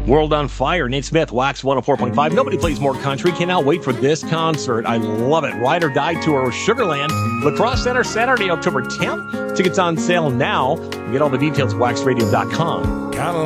World on Fire, Nate Smith, Wax 104.5. Nobody plays more country. Cannot wait for this concert. I love it. Ride or Die Tour, Sugarland, Lacrosse Center, Saturday, October 10th. Tickets on sale now. Get all the details at waxradio.com.